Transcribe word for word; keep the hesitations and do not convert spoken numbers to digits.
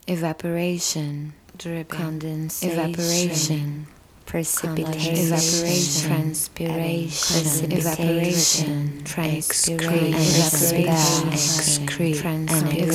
evaporation, dripping, condensation, evaporation, precipitation, evaporation, transpiration, evaporation, transpiration, evaporation, transpiration,